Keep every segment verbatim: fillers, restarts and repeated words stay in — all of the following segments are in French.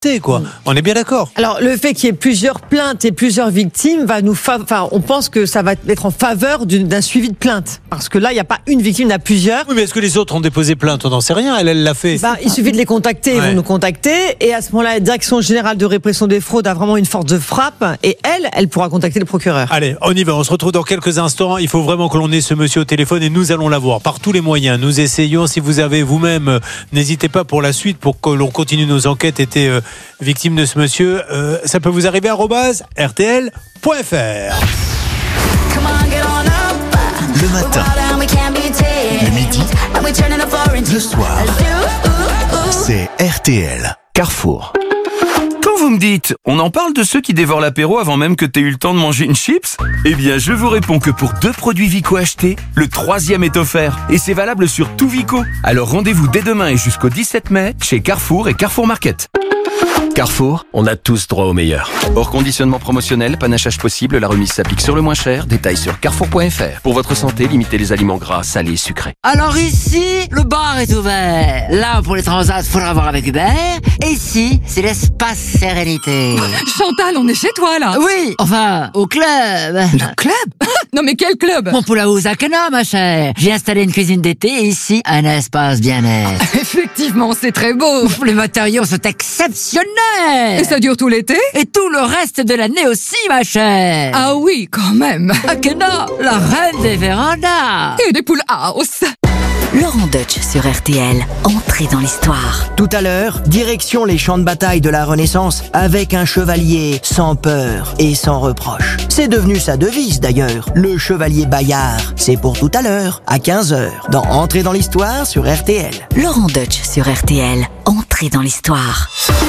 quoi. Mmh. On est bien d'accord. Alors, le fait qu'il y ait plusieurs plaintes et plusieurs victimes va nous fa... enfin, on pense que ça va être en faveur d'une... d'un suivi de plainte. Parce que là, il n'y a pas une victime, il y en a plusieurs. Oui, mais est-ce que les autres ont déposé plainte? On n'en sait rien. Elle, elle l'a fait. Bah, il suffit de les contacter, ouais. Ils vont nous contacter. Et à ce moment-là, la Direction Générale de Répression des Fraudes a vraiment une force de frappe. Et elle, elle pourra contacter le procureur. Allez, on y va. On se retrouve dans quelques instants. Il faut vraiment que l'on ait ce monsieur au téléphone et nous allons l'avoir par tous les moyens. Nous essayons. Si vous avez vous-même, euh, n'hésitez pas pour la suite, pour que l'on continue nos enquêtes, été euh, victime de ce monsieur, euh, ça peut vous arriver à arobase r t l point f r. Le matin, le midi, le soir, c'est R T L. Carrefour. Quand vous me dites, on en parle de ceux qui dévorent l'apéro avant même que t'aies eu le temps de manger une chips? Eh bien, je vous réponds que pour deux produits Vico achetés, le troisième est offert. Et c'est valable sur tout Vico. Alors rendez-vous dès demain et jusqu'au dix-sept mai chez Carrefour et Carrefour Market. Carrefour, on a tous droit au meilleur. Hors conditionnement promotionnel, panachage possible, la remise s'applique sur le moins cher. Détails sur carrefour point f r. Pour votre santé, limitez les aliments gras, salés et sucrés. Alors ici, le bar est ouvert. Là, pour les transats, faudra voir avec Hubert. Et ici, c'est l'espace sérénité. Chantal, on est chez toi, là. Oui, enfin, au club. Le club? Non mais quel club? Mon poule à Ouzakana, ma chère. J'ai installé une cuisine d'été et ici, un espace bien-être. Effectivement, c'est très beau. Les matériaux sont exceptionnels. Et ça dure tout l'été? Et tout le reste de l'année aussi, ma chère. Ah oui, quand même. Akena, la reine des vérandas. Et des poules house. Laurent Deutsch sur R T L, entrée dans l'histoire. Tout à l'heure, direction les champs de bataille de la Renaissance avec un chevalier sans peur et sans reproche. C'est devenu sa devise d'ailleurs, le chevalier Bayard. C'est pour tout à l'heure, à quinze heures, dans Entrée dans l'histoire sur R T L. Laurent Deutsch sur R T L, entrée dans l'histoire.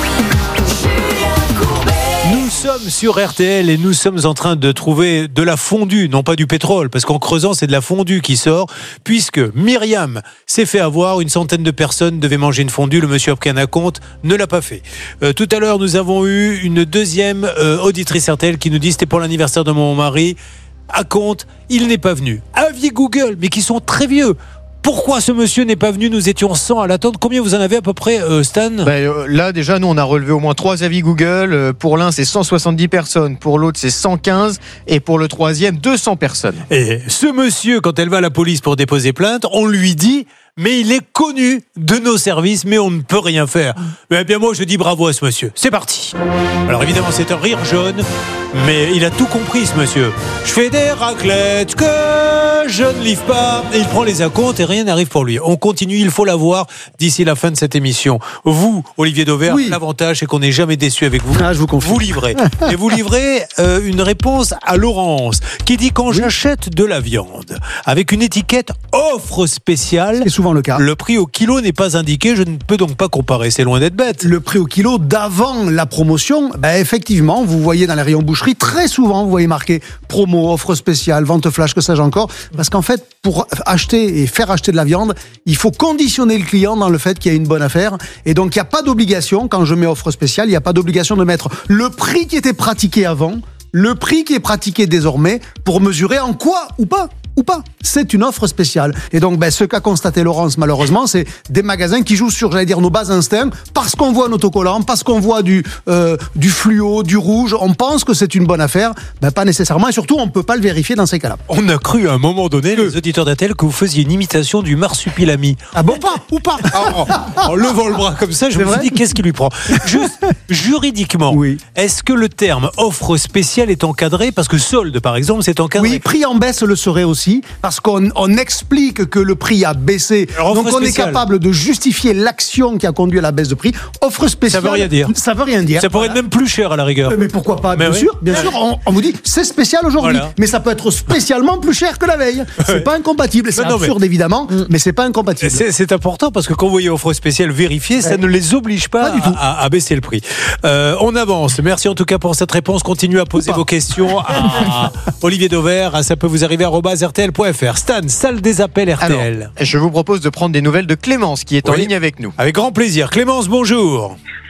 Nous sommes sur R T L et nous sommes en train de trouver de la fondue, non pas du pétrole, parce qu'en creusant, c'est de la fondue qui sort, puisque Myriam s'est fait avoir, une centaine de personnes devaient manger une fondue, le monsieur Hopkin-Aconte ne l'a pas fait. Euh, tout à l'heure, nous avons eu une deuxième euh, auditrice R T L qui nous dit c'était pour l'anniversaire de mon mari. Aconte, il n'est pas venu. Avis Google, mais qui sont très vieux. Pourquoi ce monsieur n'est pas venu? Nous étions cent à l'attendre. Combien vous en avez à peu près, euh, Stan? ben, euh, Là, déjà, nous, on a relevé au moins trois avis Google. Euh, pour l'un, c'est cent soixante-dix personnes. Pour l'autre, c'est cent quinze. Et pour le troisième, deux cents personnes. Et ce monsieur, quand elle va à la police pour déposer plainte, on lui dit... mais il est connu de nos services, mais on ne peut rien faire. Mais bien moi, je dis bravo à ce monsieur. C'est parti. Alors évidemment, c'est un rire jaune, mais il a tout compris, ce monsieur. Je fais des raclettes que je ne livre pas. Et il prend les acomptes et rien n'arrive pour lui. On continue, il faut l'avoir d'ici la fin de cette émission. Vous, Olivier Dauvert, oui. L'avantage, c'est qu'on n'est jamais déçu avec vous. Ah, je vous confie. Vous livrez. Et vous livrez euh, une réponse à Laurence, qui dit quand oui. j'achète de la viande avec une étiquette offre spéciale... C'est souvent le cas. Le prix au kilo n'est pas indiqué, je ne peux donc pas comparer, c'est loin d'être bête. Le prix au kilo d'avant la promotion, ben effectivement, vous voyez dans les rayons boucherie, très souvent, vous voyez marqué promo, offre spéciale, vente flash, que sais-je encore, parce qu'en fait, pour acheter et faire acheter de la viande, il faut conditionner le client dans le fait qu'il y a une bonne affaire, et donc il n'y a pas d'obligation, quand je mets offre spéciale, il n'y a pas d'obligation de mettre le prix qui était pratiqué avant, le prix qui est pratiqué désormais, pour mesurer en quoi ou pas. Ou pas. C'est une offre spéciale. Et donc, ben, ce qu'a constaté Laurence, malheureusement, c'est des magasins qui jouent sur, j'allais dire, nos bas instincts, parce qu'on voit un autocollant, parce qu'on voit du, euh, du fluo, du rouge, on pense que c'est une bonne affaire. Ben, pas nécessairement, et surtout, on ne peut pas le vérifier dans ces cas-là. On a cru à un moment donné, les auditeurs d'A T L, que vous faisiez une imitation du marsupilami. Ah bon, pas ou pas en, en levant le bras comme ça, je c'est me vrai suis dit, qu'est-ce qui lui prend? Juste, juridiquement, oui. Est-ce que le terme offre spéciale est encadré? Parce que solde, par exemple, c'est encadré. Oui, prix en baisse le serait aussi. Parce qu'on on explique que le prix a baissé. Alors, donc on spéciale. Est capable de justifier l'action qui a conduit à la baisse de prix. Offre spéciale. Ça veut rien dire. Ça veut rien dire. Ça pourrait voilà. être même plus cher à la rigueur. Mais pourquoi pas? Mais bien oui. sûr, bien ouais. sûr. On, on vous dit c'est spécial aujourd'hui, voilà. Mais ça peut être spécialement plus cher que la veille. C'est ouais. pas incompatible. C'est non, absurde mais... évidemment, mm. mais c'est pas incompatible. C'est, c'est important parce que quand vous voyez offre spéciale vérifiée, ouais. ça ne les oblige pas, pas du tout. À, à baisser le prix. Euh, on avance. Merci en tout cas pour cette réponse. Continuez à poser vos questions à Olivier Dauvert. Ça peut vous arriver à arobase r t l point f r. Stan, salle des appels R T L. Alors, je vous propose de prendre des nouvelles de Clémence qui est en oui. ligne avec nous. Avec grand plaisir. Clémence, bonjour.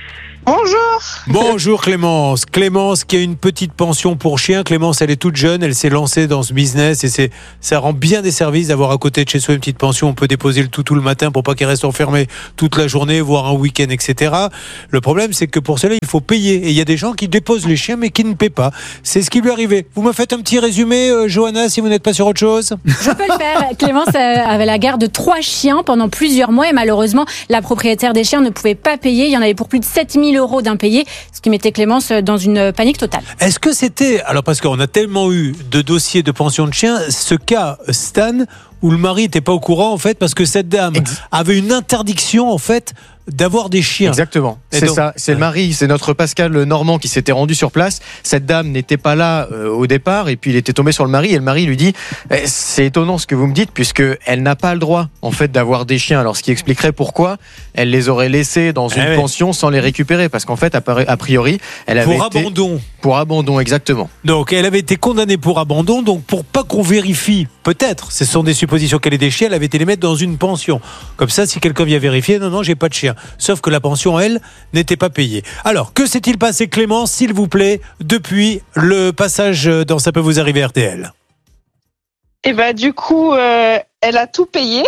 Bonjour. Bonjour Clémence. Clémence qui a une petite pension pour chiens. Clémence, elle est toute jeune, elle s'est lancée dans ce business et c'est, ça rend bien des services d'avoir à côté de chez soi une petite pension. On peut déposer le toutou le matin pour pas qu'il reste enfermé toute la journée, voire un week-end, et cetera. Le problème, c'est que pour cela, il faut payer. Et il y a des gens qui déposent les chiens mais qui ne paient pas. C'est ce qui lui est arrivé. Vous me faites un petit résumé, euh, Johanna, si vous n'êtes pas sur autre chose? Je peux le faire. Clémence avait la garde de trois chiens pendant plusieurs mois et malheureusement, la propriétaire des chiens ne pouvait pas payer. Il y en avait pour plus de sept mille euros d'impayés, ce qui mettait Clémence dans une panique totale. Est-ce que c'était, alors parce qu'on a tellement eu de dossiers de pension de chiens, ce cas, Stan, où le mari n'était pas au courant en fait, parce que cette dame Ex- avait une interdiction en fait d'avoir des chiens. Exactement, Et c'est donc, ça, c'est ouais. le mari, c'est notre Pascal Normand qui s'était rendu sur place. Cette dame n'était pas là euh, au départ et puis il était tombé sur le mari et le mari lui dit eh, c'est étonnant ce que vous me dites puisque elle n'a pas le droit en fait d'avoir des chiens. Alors ce qui expliquerait pourquoi elle les aurait laissés dans une eh pension ouais. sans les récupérer parce qu'en fait a priori elle avait pour été abandon. Pour abandon, exactement. Donc elle avait été condamnée pour abandon, donc pour pas qu'on vérifie, peut-être, ce sont des suppositions qu'elle ait des chiens, elle avait été les mettre dans une pension. Comme ça, si quelqu'un vient vérifier, non, non, j'ai pas de chien. Sauf que la pension, elle, n'était pas payée. Alors, que s'est-il passé, Clémence, s'il vous plaît, depuis le passage dans Ça peut vous arriver R T L? Et bah du coup, euh, elle a tout payé.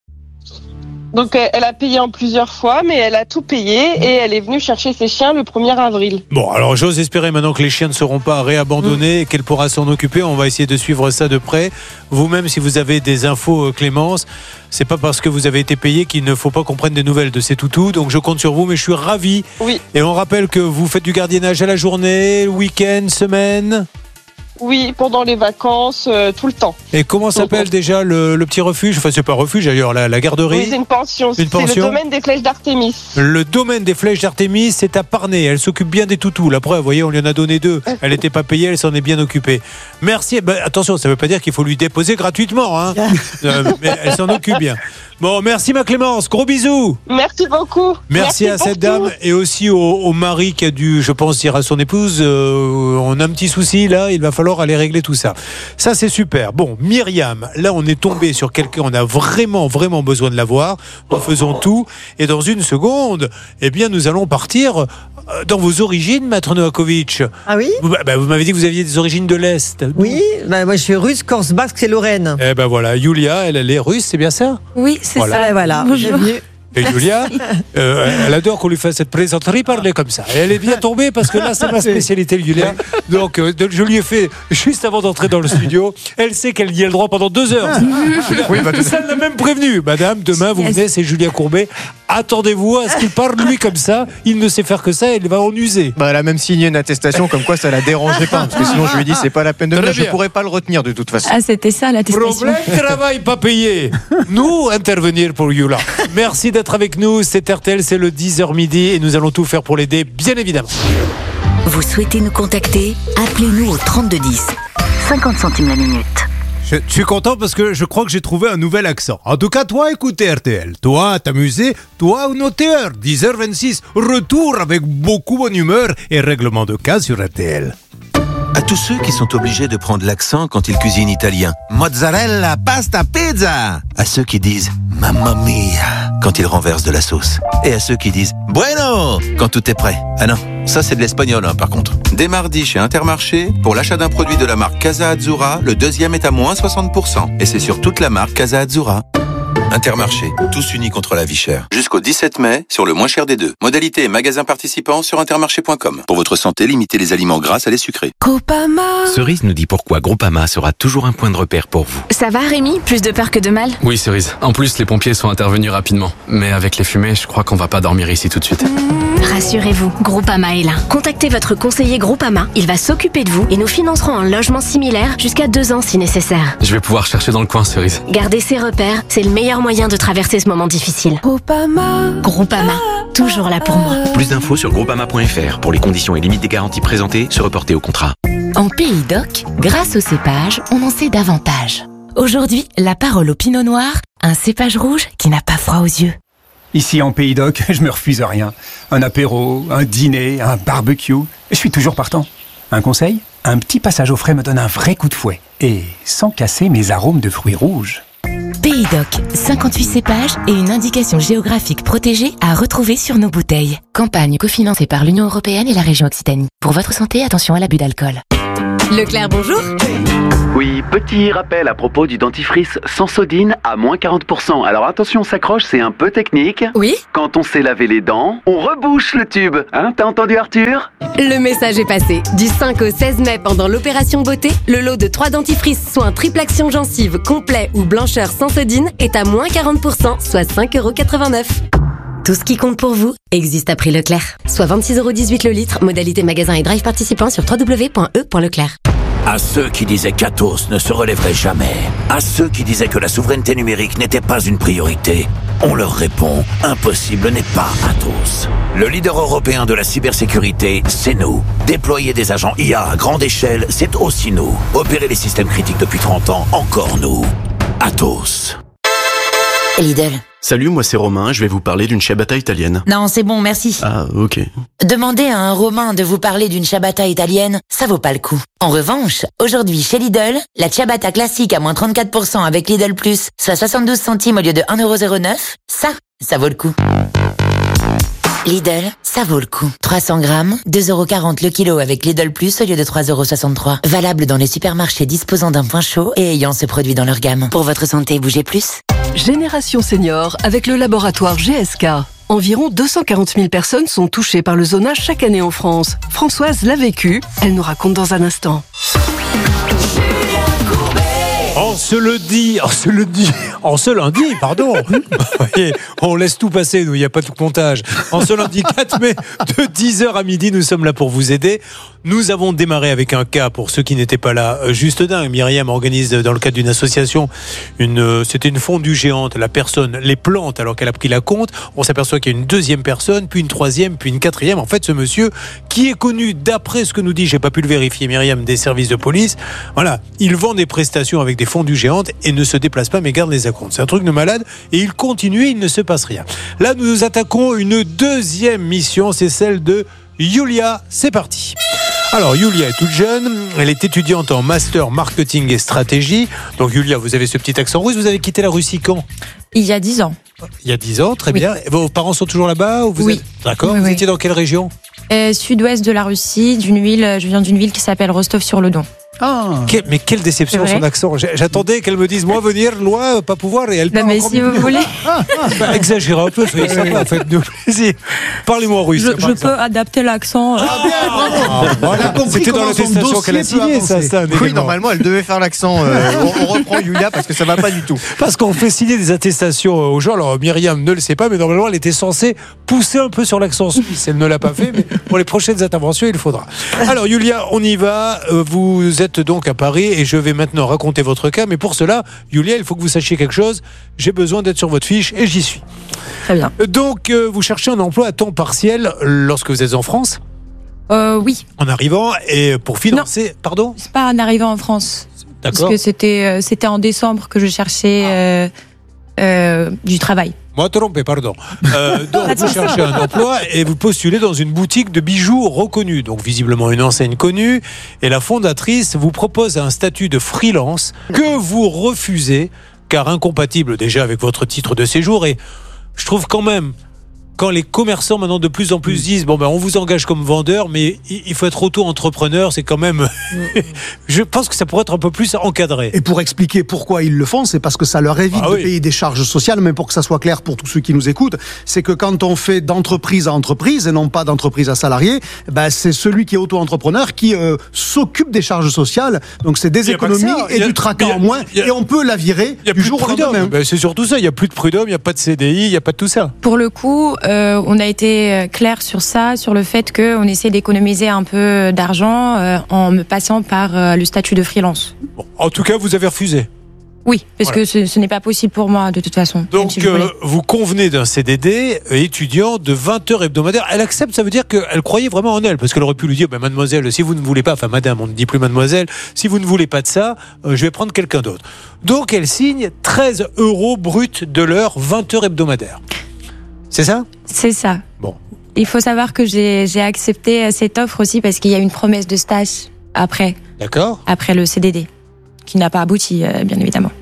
Donc elle a payé en plusieurs fois, mais elle a tout payé et elle est venue chercher ses chiens le premier avril. Bon, alors j'ose espérer maintenant que les chiens ne seront pas réabandonnés et qu'elle pourra s'en occuper. On va essayer de suivre ça de près. Vous-même, si vous avez des infos, Clémence, c'est pas parce que vous avez été payé qu'il ne faut pas qu'on prenne des nouvelles de ces toutous. Donc je compte sur vous, mais je suis ravi. Oui. Et on rappelle que vous faites du gardiennage à la journée, week-end, semaine. Oui, pendant les vacances, euh, tout le temps. Et comment s'appelle Donc, déjà le, le petit refuge? Enfin, c'est pas un refuge d'ailleurs, la, la garderie. Oui, c'est une pension. Une pension. C'est le domaine des flèches d'Artémis. Le domaine des flèches d'Artémis, c'est à Parnay. Elle s'occupe bien des toutous. La preuve, vous voyez, on lui en a donné deux. Elle n'était pas payée, elle s'en est bien occupée. Merci. Ben, attention, ça ne veut pas dire qu'il faut lui déposer gratuitement. Hein. euh, mais elle s'en occupe bien. Bon, merci ma Clémence, gros bisous. Merci beaucoup. Merci, merci à cette dame tout. Et aussi au, au mari qui a dû, je pense, dire à son épouse, euh, on a un petit souci là, il va falloir aller régler tout ça. Ça c'est super. Bon, Myriam, là on est tombé sur quelqu'un, on a vraiment, vraiment besoin de la voir. Nous faisons tout et dans une seconde, eh bien nous allons partir dans vos origines, Maître Novakovic. Ah oui vous, bah, vous m'avez dit que vous aviez des origines de l'Est. Oui, bah, moi je suis russe, corse, basque et Lorraine. Eh ben voilà, Julia, elle, elle est russe, c'est bien ça? Oui, c'est voilà. ça. Voilà. Bonjour. Et Julia, euh, elle adore qu'on lui fasse cette plaisanterie, parler comme ça. Et elle est bien tombée parce que là, c'est ma spécialité, Julia. Donc, euh, je lui ai fait juste avant d'entrer dans le studio. Elle sait qu'elle y a le droit pendant deux heures. Oui, bah, ça l'a même prévenu. Madame, demain, vous venez, c'est Julien Courbet. Attendez-vous à ce qu'il parle lui comme ça. Il ne sait faire que ça. Il va en user. Bah, elle a même signé une attestation comme quoi ça la dérangeait pas. Parce que sinon, je lui ai dit, c'est pas la peine de venir. Je pourrais pas le retenir de toute façon. Ah, c'était ça l'attestation. Problème, travail pas payé. Nous, intervenir pour Yula. Merci d'être avec nous. C'est R T L, c'est le dix heures midi et nous allons tout faire pour l'aider, bien évidemment. Vous souhaitez nous contacter? Appelez-nous au trente-deux dix. cinquante centimes la minute. Je suis content parce que je crois que j'ai trouvé un nouvel accent. En tout cas, toi, écoutez R T L. Toi, t'amuser. Toi, un auteur. dix heures vingt-six. Retour avec beaucoup bonne humeur et règlement de cas sur R T L. À tous ceux qui sont obligés de prendre l'accent quand ils cuisinent italien. Mozzarella, pasta, pizza. À ceux qui disent mamma mia quand ils renversent de la sauce. Et à ceux qui disent bueno quand tout est prêt. Ah non, ça c'est de l'espagnol hein, par contre. Dès mardi chez Intermarché, pour l'achat d'un produit de la marque Casa Azzurra, le deuxième est à moins soixante pour cent. Et c'est sur toute la marque Casa Azzurra. Intermarché, tous unis contre la vie chère. Jusqu'au dix-sept mai, sur le moins cher des deux. Modalité et magasins participants sur intermarché point com. Pour votre santé, limitez les aliments gras à les sucrés. Groupama. Cerise nous dit pourquoi Groupama sera toujours un point de repère pour vous. Ça va Rémi? Plus de peur que de mal? Oui Cerise. En plus, les pompiers sont intervenus rapidement. Mais avec les fumées, je crois qu'on va pas dormir ici tout de suite. Mmh. Rassurez-vous, Groupama est là. Contactez votre conseiller Groupama. Il va s'occuper de vous et nous financerons un logement similaire jusqu'à deux ans si nécessaire. Je vais pouvoir chercher dans le coin, Cerise. Gardez ses repères, c'est le meilleur moyen de traverser ce moment difficile. Groupama. Groupama, toujours là pour moi. Plus d'infos sur groupama point f r pour les conditions et limites des garanties présentées, se reporter au contrat. En Pays d'Oc, grâce au cépage, on en sait davantage. Aujourd'hui, la parole au Pinot Noir, un cépage rouge qui n'a pas froid aux yeux. Ici en Pays d'Oc, je me refuse à rien. Un apéro, un dîner, un barbecue, je suis toujours partant. Un conseil? Un petit passage au frais me donne un vrai coup de fouet. Et sans casser mes arômes de fruits rouges. Pays Doc, cinquante-huit cépages et une indication géographique protégée à retrouver sur nos bouteilles. Campagne cofinancée par l'Union européenne et la région Occitanie. Pour votre santé, attention à l'abus d'alcool. Leclerc, bonjour. Oui, petit rappel à propos du dentifrice Sensodine à moins quarante pour cent. Alors attention, on s'accroche, c'est un peu technique. Oui. Quand on s'est lavé les dents, on rebouche le tube. Hein, t'as entendu Arthur ? Le message est passé. Du cinq au seize mai, pendant l'opération beauté, le lot de trois dentifrices soins triple action gencive complet ou blancheur Sensodine est à moins quarante pour cent, soit cinq euros quatre-vingt-neuf. Tout ce qui compte pour vous existe à prix Leclerc. Soit vingt-six euros dix-huit le litre, modalité magasin et drive participant sur w w w point e point leclerc. À ceux qui disaient qu'Atos ne se relèverait jamais, à ceux qui disaient que la souveraineté numérique n'était pas une priorité, on leur répond, impossible n'est pas Atos. Le leader européen de la cybersécurité, c'est nous. Déployer des agents I A à grande échelle, c'est aussi nous. Opérer les systèmes critiques depuis trente ans, encore nous. Atos. Lidl. Salut, moi c'est Romain, je vais vous parler d'une ciabatta italienne. Non, c'est bon, merci. Ah, ok. Demandez à un Romain de vous parler d'une ciabatta italienne, ça vaut pas le coup. En revanche, aujourd'hui chez Lidl, la ciabatta classique à moins trente-quatre pour cent avec Lidl Plus, soit soixante-douze centimes au lieu de un euro zéro neuf, ça, ça vaut le coup. Lidl, ça vaut le coup. trois cents grammes, deux euros quarante le kilo avec Lidl Plus au lieu de trois euros soixante-trois. Valable dans les supermarchés disposant d'un point chaud et ayant ce produit dans leur gamme. Pour votre santé, bougez plus. Génération Senior avec le laboratoire G S K. Environ deux cent quarante mille personnes sont touchées par le zonage chaque année en France. Françoise l'a vécu, elle nous raconte dans un instant. On se le dit, on se le dit, en ce lundi, pardon. Voyez, on laisse tout passer, nous, il n'y a pas de comptage. En ce lundi quatre mai, de dix heures à midi, nous sommes là pour vous aider. Nous avons démarré avec un cas, pour ceux qui n'étaient pas là, juste dingue. Myriam organise dans le cadre d'une association, une, c'était une fondue géante. La personne les plante alors qu'elle a pris la compte. On s'aperçoit qu'il y a une deuxième personne, puis une troisième, puis une quatrième. En fait, ce monsieur, qui est connu d'après ce que nous dit, j'ai pas pu le vérifier, Myriam, des services de police. Voilà, il vend des prestations avec des fondues géantes et ne se déplace pas mais garde les acomptes. C'est un truc de malade et il continue, il ne se passe rien. Là, nous nous attaquons une deuxième mission, c'est celle de Yulia. C'est parti. Alors, Yulia est toute jeune, elle est étudiante en master marketing et stratégie. Donc, Yulia, vous avez ce petit accent russe, vous avez quitté la Russie quand ? Il y a dix ans. Il y a dix ans, très oui. bien. Vos parents sont toujours là-bas ou vous Oui. êtes... D'accord, oui, vous oui. étiez dans quelle région ? euh, Sud-ouest de la Russie, d'une ville, je viens d'une ville qui s'appelle Rostov-sur-le-Don. Ah. Quel, mais quelle déception son accent. J'attendais qu'elle me dise moi venir loin, pas pouvoir, et elle parle. Non, mais si vous mieux. voulez. Bah, exagérez un peu, soyez sympa, faites-nous plaisir. Parlez-moi russe. Je, je peux adapter l'accent. Ah bien, bravo. Voilà. C'était dans l'attestation qu'elle a signée, ça, ça. Oui, normalement, elle devait faire l'accent. Euh, on, on reprend Yulia parce que ça va pas du tout. Parce qu'on fait signer des attestations aux gens. Alors Myriam ne le sait pas, mais normalement, elle était censée pousser un peu sur l'accent suisse. Elle ne l'a pas fait, mais pour les prochaines interventions, il faudra. Alors Yulia, on y va. Vous êtes donc à Paris. Et je vais maintenant raconter votre cas. Mais pour cela, Yulia, il faut que vous sachiez quelque chose. J'ai besoin d'être sur votre fiche et j'y suis. Très bien. Donc, euh, vous cherchez un emploi à temps partiel lorsque vous êtes en France ? euh, Oui. En arrivant et pour financer... Non, pardon ? C'est pas en arrivant en France. D'accord. Parce que c'était, euh, c'était en décembre que je cherchais euh, euh, du travail. Moi, trompé, pardon. Euh, donc, vous cherchez un emploi et vous postulez dans une boutique de bijoux reconnue, donc visiblement une enseigne connue. Et la fondatrice vous propose un statut de freelance que vous refusez, car incompatible déjà avec votre titre de séjour. Et je trouve quand même, quand les commerçants maintenant de plus en plus disent bon ben on vous engage comme vendeur, mais il faut être auto-entrepreneur, c'est quand même. Je pense que ça pourrait être un peu plus encadré. Et pour expliquer pourquoi ils le font, c'est parce que ça leur évite ah de oui. payer des charges sociales, mais pour que ça soit clair pour tous ceux qui nous écoutent, c'est que quand on fait d'entreprise à entreprise et non pas d'entreprise à salarié, ben c'est celui qui est auto-entrepreneur qui euh, s'occupe des charges sociales. Donc c'est des économies et du tracas en moins, a, et on peut la virer du jour au lendemain. Ben c'est surtout ça. Il y a plus de prud'homme, il y a pas de C D I, il y a pas de tout ça. Pour le coup. Euh, on a été clair sur ça, sur le fait qu'on essaie d'économiser un peu d'argent euh, en me passant par euh, le statut de freelance. Bon, en tout cas, vous avez refusé. Oui, parce voilà. que ce, ce n'est pas possible pour moi de toute façon. Donc, si vous, euh, vous convenez d'un C D D euh, étudiant de vingt heures hebdomadaires. Elle accepte, ça veut dire qu'elle croyait vraiment en elle, parce qu'elle aurait pu lui dire ben, mademoiselle, si vous ne voulez pas, enfin madame, on ne dit plus mademoiselle, si vous ne voulez pas de ça, euh, je vais prendre quelqu'un d'autre. Donc, elle signe treize euros brut de l'heure, vingt heures hebdomadaires. C'est ça ? C'est ça. Bon. Il faut savoir que j'ai, j'ai accepté cette offre aussi parce qu'il y a une promesse de stage après. D'accord. Après le C D D, qui n'a pas abouti, euh, bien évidemment.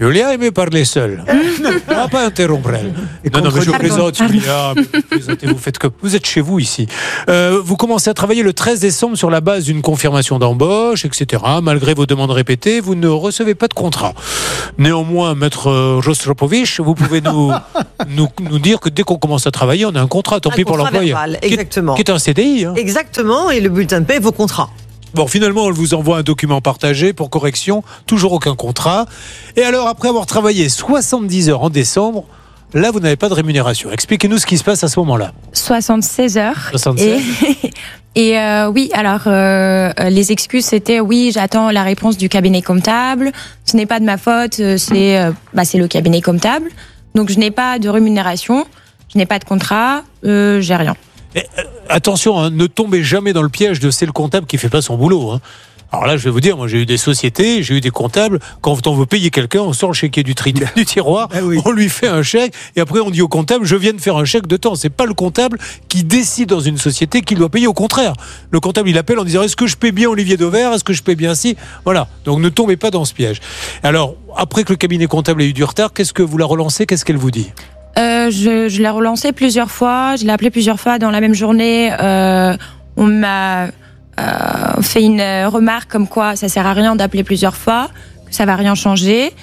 Julia aimait parler seule. On va pas interrompre elle. Non, non, mais je Pardon, plaisante, pardon. Julia. mais vous plaisantez, vous faites comme vous êtes chez vous ici. Euh, vous commencez à travailler le treize décembre sur la base d'une confirmation d'embauche, et cetera. Malgré vos demandes répétées, vous ne recevez pas de contrat. Néanmoins, maître euh, Rostropovich, vous pouvez nous, nous, nous dire que dès qu'on commence à travailler, on a un contrat. Tant Un pis pour contrat l'employeur. verbal, Qui est- exactement. Qui est un C D I. Hein. Exactement, et le bulletin de paie, vos contrats. Bon, finalement, on vous envoie un document partagé pour correction, toujours aucun contrat. Et alors, après avoir travaillé soixante-dix heures en décembre, là, vous n'avez pas de rémunération. Expliquez-nous ce qui se passe à ce moment-là. soixante-seize heures. soixante-seize. Et, et euh, oui, alors euh, les excuses c'était oui, j'attends la réponse du cabinet comptable. Ce n'est pas de ma faute, euh, c'est euh, bah, c'est le cabinet comptable. Donc je n'ai pas de rémunération, je n'ai pas de contrat, euh, j'ai rien. Et, euh, attention, hein, ne tombez jamais dans le piège de c'est le comptable qui fait pas son boulot. Hein. Alors là, je vais vous dire, moi j'ai eu des sociétés, j'ai eu des comptables. Quand on veut payer quelqu'un, on sort le chéquier du, tri- du tiroir, on lui fait un chèque, et après on dit au comptable, je viens de faire un chèque de temps. C'est pas le comptable qui décide dans une société qu'il doit payer. Au contraire, le comptable il appelle en disant est-ce que je paie bien Olivier Dauvert, est-ce que je paie bien si, voilà. Donc ne tombez pas dans ce piège. Alors après que le cabinet comptable ait eu du retard, qu'est-ce que vous la relancez, qu'est-ce qu'elle vous dit? Euh, je, je l'ai relancé plusieurs fois, je l'ai appelé plusieurs fois dans la même journée. Euh, on m'a euh, fait une remarque comme quoi ça sert à rien d'appeler plusieurs fois, que ça va rien changer,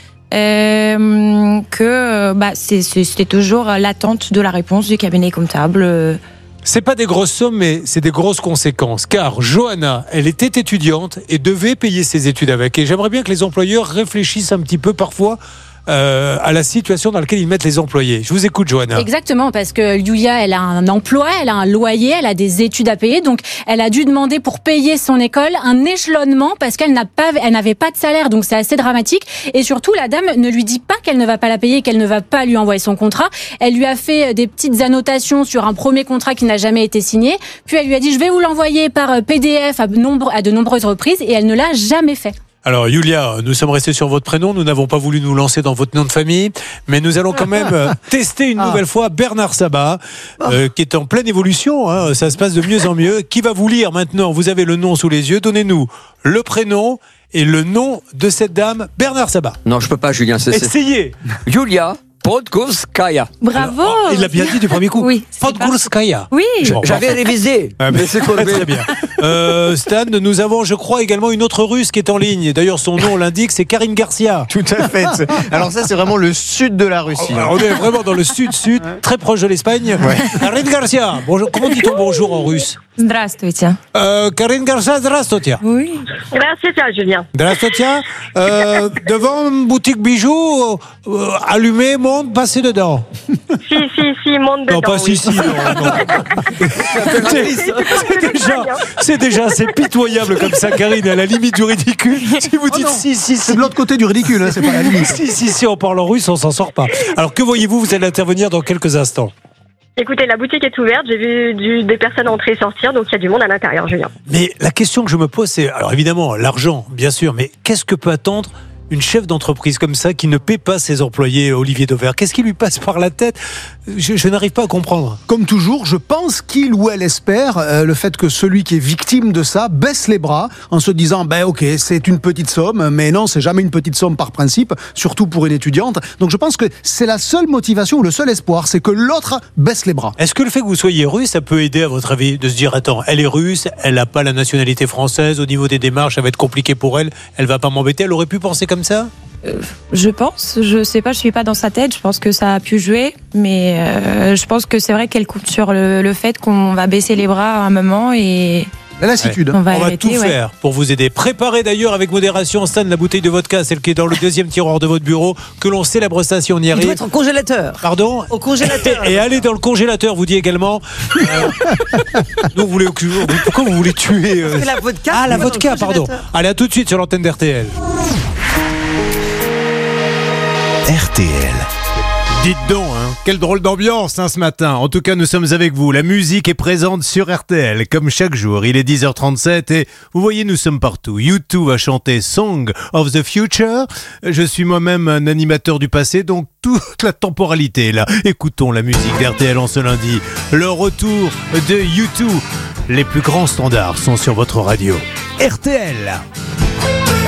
euh, que bah, c'est, c'est, c'était toujours l'attente de la réponse du cabinet comptable. C'est pas des grosses sommes, mais c'est des grosses conséquences. Car Johanna, elle était étudiante et devait payer ses études avec. Et j'aimerais bien que les employeurs réfléchissent un petit peu parfois euh, à la situation dans laquelle ils mettent les employés. Je vous écoute, Johanna. Exactement, parce que Yulia, elle a un emploi, elle a un loyer, elle a des études à payer, donc elle a dû demander pour payer son école un échelonnement parce qu'elle n'a pas, elle n'avait pas de salaire, donc c'est assez dramatique. Et surtout, la dame ne lui dit pas qu'elle ne va pas la payer, qu'elle ne va pas lui envoyer son contrat. Elle lui a fait des petites annotations sur un premier contrat qui n'a jamais été signé. Puis elle lui a dit, je vais vous l'envoyer par P D F à, nombre, à de nombreuses reprises, et elle ne l'a jamais fait. Alors, Yulia, nous sommes restés sur votre prénom. Nous n'avons pas voulu nous lancer dans votre nom de famille. Mais nous allons quand même euh, tester une nouvelle fois Bernard Sabat, euh, qui est en pleine évolution. Hein, ça se passe de mieux en mieux. Qui va vous lire maintenant? Vous avez le nom sous les yeux. Donnez-nous le prénom et le nom de cette dame, Bernard Sabat. Non, je peux pas, Julien. C'est, Essayez. c'est... Julia Podgorskaya. Bravo. Alors, il l'a bien dit du premier coup. Oui. Podgorskaya. Oui. Bon, J'avais parfait. révisé. Ah, mais mais c'est tombé. très bien. Euh, Stan, nous avons, je crois, également une autre Russe qui est en ligne. D'ailleurs, son nom l'indique, c'est Karine Garcia. Tout à fait. Alors ça, c'est vraiment le sud de la Russie. Alors, on est vraiment dans le sud-sud, très proche de l'Espagne. Karine Garcia. Bonjour. Comment dit-on bonjour en russe? Здравствуйте. Euh, Karine Garcia, здравствуйте. Oui. Здравствуйте, Julien. Здравствуйте. Euh, devant une boutique bijoux, euh, allumé, monte, passez dedans. Si, si, si, monte dedans. Non, pas si, oui. si. Non, non. c'est, c'est déjà, c'est déjà, c'est pitoyable comme ça, Karine, à la limite du ridicule. Si vous dites si, si, si. C'est de l'autre côté du ridicule, hein, c'est pas la limite. Si, si, si, on parle en russe, on s'en sort pas. Alors, que voyez-vous? Vous allez intervenir dans quelques instants. Écoutez, la boutique est ouverte, j'ai vu du- des personnes entrer et sortir, donc il y a du monde à l'intérieur, Julien. Mais la question que je me pose, c'est, alors évidemment, l'argent, bien sûr, mais qu'est-ce que peut attendre une chef d'entreprise comme ça qui ne paie pas ses employés, Olivier Dauvert? Qu'est-ce qui lui passe par la tête? je, je n'arrive pas à comprendre. Comme toujours, je pense qu'il ou elle espère euh, le fait que celui qui est victime de ça baisse les bras en se disant ben ok, c'est une petite somme, mais non, c'est jamais une petite somme par principe, surtout pour une étudiante. Donc je pense que c'est la seule motivation, le seul espoir, c'est que l'autre baisse les bras. Est-ce que le fait que vous soyez russe, ça peut aider à votre avis de se dire attends, elle est russe, elle n'a pas la nationalité française, au niveau des démarches, ça va être compliqué pour elle, elle va pas m'embêter, elle aurait pu penser comme ça? Euh, je pense, je sais pas, je suis pas dans sa tête. Je pense que ça a pu jouer, mais euh, je pense que c'est vrai qu'elle compte sur le, le fait qu'on va baisser les bras à un moment et la lassitude. On va, On va arrêter, tout ouais. faire pour vous aider. Préparez d'ailleurs avec modération, Stan, la bouteille de vodka, celle qui est dans le deuxième tiroir de votre bureau, que l'on célèbre ça si on y Il arrive. doit être au congélateur. Pardon? Au congélateur. Et allez dans le congélateur, vous dit également. Euh, nous, vous voulez, pourquoi vous voulez tuer euh, Parce que la vodka, Ah, la c'est vodka, dans le pardon. congélateur. Allez, à tout de suite sur l'antenne d'R T L. R T L. Dites donc, hein, quelle drôle d'ambiance hein, ce matin. En tout cas, nous sommes avec vous. La musique est présente sur R T L, comme chaque jour. Il est dix heures trente-sept et vous voyez, nous sommes partout. U deux va chanter Song of the Future. Je suis moi-même un animateur du passé, donc toute la temporalité est là. Écoutons la musique d'R T L en ce lundi. Le retour de U deux. Les plus grands standards sont sur votre radio. R T L.